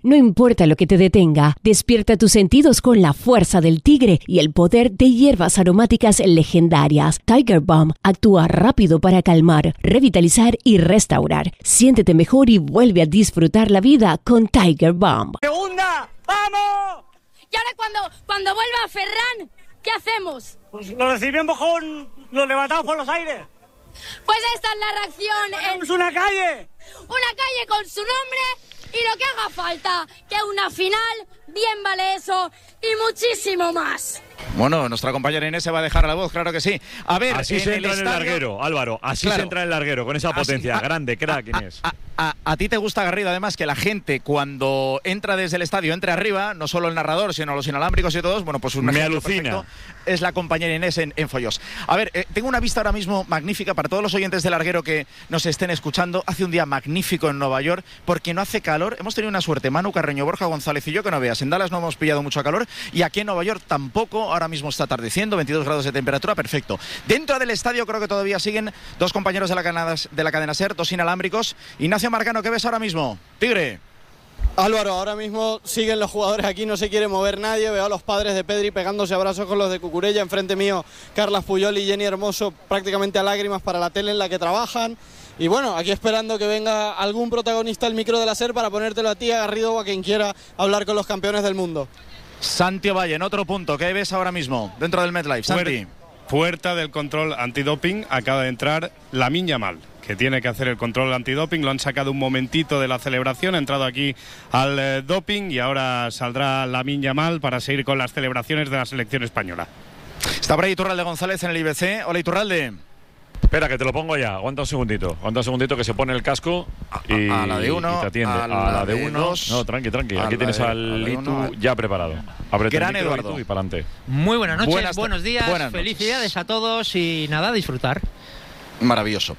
No importa lo que te detenga, despierta tus sentidos con la fuerza del tigre y el poder de hierbas aromáticas legendarias. Tiger Balm actúa rápido para calmar, revitalizar y restaurar. Siéntete mejor y vuelve a disfrutar la vida con Tiger Balm. ¡Segunda! ¡Vamos! Y ahora cuando vuelva Ferran, ¿qué hacemos? Pues lo recibimos lo levantamos por los aires. Pues esta es la reacción. ¡Es una calle! Una calle con su nombre y lo que haga falta, que una final, bien vale eso y muchísimo más. Bueno, nuestra compañera Inés se va a dejar la voz, claro que sí. A ver, así se entra en el larguero, Álvaro, así se entra en el larguero, con esa potencia, grande, crack, Inés. A ti te gusta, Garrido, además, que la gente cuando entra desde el estadio entre arriba, no solo el narrador, sino los inalámbricos y todos, bueno, pues un me alucina. Es la compañera Inés en Follos. A ver, tengo una vista ahora mismo magnífica para todos los oyentes del larguero que nos estén escuchando. Hace un día magnífico en Nueva York, porque no hace calor. Hemos tenido una suerte, Manu Carreño, Borja González y yo, que no veas. En Dallas no hemos pillado mucho calor y aquí en Nueva York tampoco. Ahora mismo está atardeciendo, 22 grados de temperatura, perfecto. Dentro del estadio creo que todavía siguen dos compañeros de la cadena SER, dos inalámbricos. Ignacio Marcano, ¿qué ves ahora mismo? Tigre. Álvaro, ahora mismo siguen los jugadores aquí, no se quiere mover nadie. Veo a los padres de Pedri pegándose abrazos con los de Cucurella. Enfrente mío, Carlas Puyol y Jenny Hermoso prácticamente a lágrimas para la tele en la que trabajan. Y bueno, aquí esperando que venga algún protagonista al micro de la SER para ponértelo a ti, a Garrido o a quien quiera hablar con los campeones del mundo. Santi Ovalle, en otro punto, ¿qué ves ahora mismo dentro del MetLife? Santi. Puerta del control antidoping, acaba de entrar Lamine Yamal, que tiene que hacer el control antidoping. Lo han sacado un momentito de la celebración, ha entrado aquí al doping y ahora saldrá Lamine Yamal para seguir con las celebraciones de la selección española. Está por ahí Iturralde González en el IBC. Hola, Iturralde. Espera, que te lo pongo ya. Aguanta un segundito que se pone el casco y, a la de uno, y te atiende. a la de uno. Dos. No, tranqui. Aquí tienes al Itu ya preparado. Ábrete Gran el micro, Eduardo. y para adelante. Muy buenas noches, buenos días, felicidades a todos y nada, a disfrutar. Maravilloso.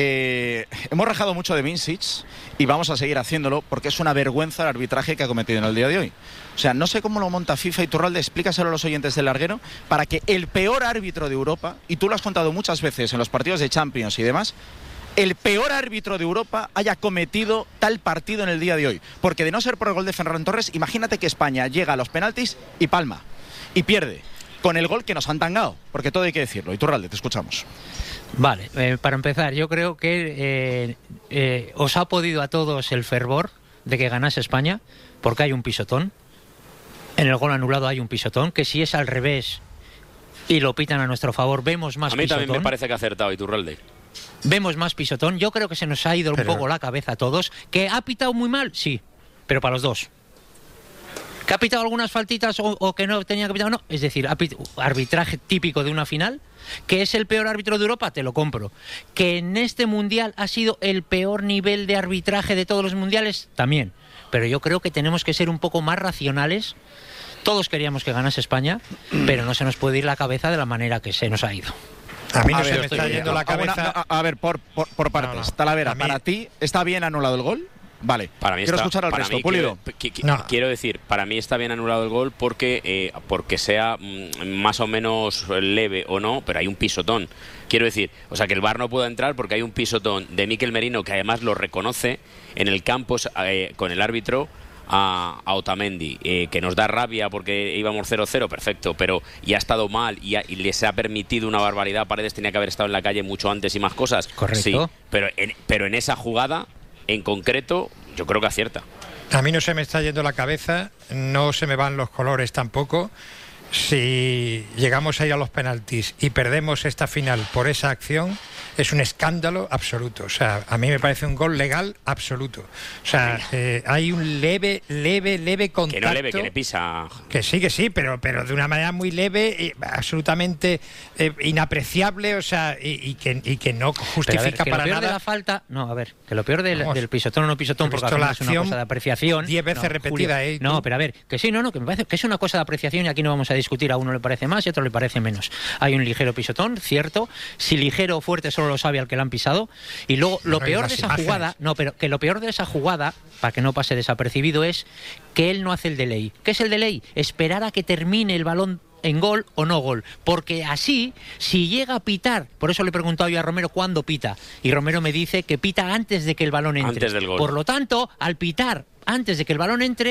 Hemos rajado mucho de Vincic y vamos a seguir haciéndolo porque es una vergüenza el arbitraje que ha cometido en el día de hoy. O sea, no sé cómo lo monta FIFA. Iturralde, explícaselo a los oyentes del larguero para que el peor árbitro de Europa, y tú lo has contado muchas veces en los partidos de Champions y demás, el peor árbitro de Europa haya cometido tal partido en el día de hoy. Porque de no ser por el gol de Ferran Torres, imagínate que España llega a los penaltis y palma, y pierde, con el gol que nos han tangado, porque todo hay que decirlo. Iturralde, te escuchamos. Vale, para empezar, yo creo que os ha podido a todos el fervor de que ganase España, porque hay un pisotón. En el gol anulado hay un pisotón, que si es al revés y lo pitan a nuestro favor, vemos más pisotón. A mí también me parece que ha acertado Iturralde. Vemos más pisotón. Yo creo que se nos ha ido un poco la cabeza a todos. ¿Que ha pitado muy mal? Sí, pero para los dos. ¿Que ha pitado algunas faltitas o que no tenía que pitar? No, es decir, arbitraje típico de una final. ¿Que es el peor árbitro de Europa? Te lo compro. ¿Que en este mundial ha sido el peor nivel de arbitraje de todos los mundiales? También. Pero yo creo que tenemos que ser un poco más racionales. Todos queríamos que ganase España, pero no se nos puede ir la cabeza de la manera que se nos ha ido. A mí no se me está yendo la cabeza. A ver, por partes. No. Talavera, ¿para ti está bien anulado el gol? Vale, para mí quiero escuchar al resto. Pulido. Quiero decir, para mí está bien anulado el gol porque sea más o menos leve o no, pero hay un pisotón. Quiero decir, o sea, que el VAR no pueda entrar porque hay un pisotón de Mikel Merino, que además lo reconoce en el campo con el árbitro, a Otamendi, que nos da rabia porque íbamos 0-0, perfecto, pero y ha estado mal y les ha permitido una barbaridad. Paredes tenía que haber estado en la calle mucho antes y más cosas. Correcto. Sí, pero en esa jugada en concreto, yo creo que acierta. A mí no se me está yendo la cabeza, no se me van los colores tampoco. Si llegamos a ir a los penaltis y perdemos esta final por esa acción, es un escándalo absoluto. O sea, a mí me parece un gol legal absoluto. O sea, hay un leve contacto. Que no leve, que le pisa. Que sí, pero de una manera muy leve, absolutamente inapreciable, o sea, y que no justifica para nada. Que lo peor de la falta, no, a ver, que lo peor del pisotón o no pisotón, porque al final es una cosa de apreciación. 10 veces repetida, Julio, no, pero a ver, que sí, que me parece que es una cosa de apreciación y aquí no vamos a discutir, a uno le parece más y a otro le parece menos. Hay un ligero pisotón, cierto, si ligero o fuerte solo lo sabe al que lo han pisado, y luego lo peor de esa jugada, que lo peor de esa jugada, para que no pase desapercibido, es que él no hace el delay. ¿Qué es el delay? Esperar a que termine el balón en gol o no gol, porque así, si llega a pitar, por eso le he preguntado yo a Romero cuándo pita, y Romero me dice que pita antes de que el balón entre. Antes del gol. Por lo tanto, al pitar antes de que el balón entre,